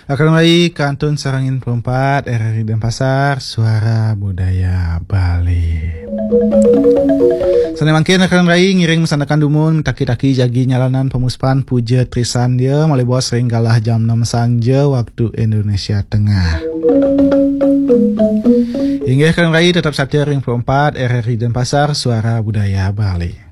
Akan mulai Kantun Sarangin Perempat RRI Denpasar, Suara Budaya Bali. Sana mangkin akan rai ngiring mesanakan dumun taki-taki jagi nyalanan pemuspan puja trisan dia mulai bos ring galah jam 6 sanja waktu Indonesia Tengah. Hingga akan rai tetap satir ring 4 RRI Denpasar, Suara Budaya Bali.